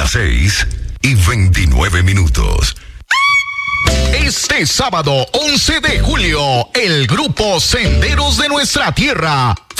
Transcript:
Las 6:29. Este sábado 11 de julio, el grupo Senderos de Nuestra Tierra